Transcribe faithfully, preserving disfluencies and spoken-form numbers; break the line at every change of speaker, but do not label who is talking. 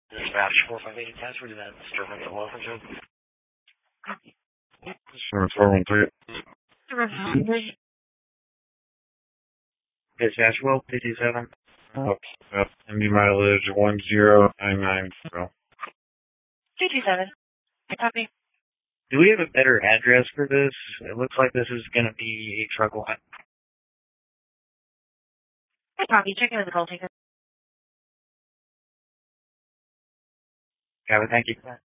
Dispatch four five eight attached. Where did that disturbance at welcome to?
Disturbance four one three.
Dispatch well fifty-seven.
Oh, yep. M D mileage one zero nine nine zero.
two two seven. I copy.
Do we have a better address for this? It looks like this is going to be a truck lot.
I copy. Check in with the call taker.
Got it. Thank you.